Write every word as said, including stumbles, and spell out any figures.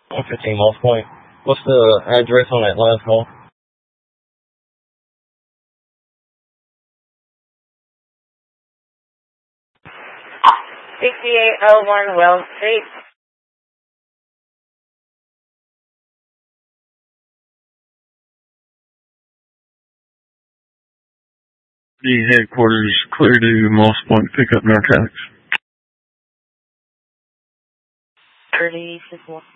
one fifteen Moss Point. What's the address on that last call? sixty-eight oh one Wells Street. The headquarters clear to Moss Point, pick up narcotics. thirty-six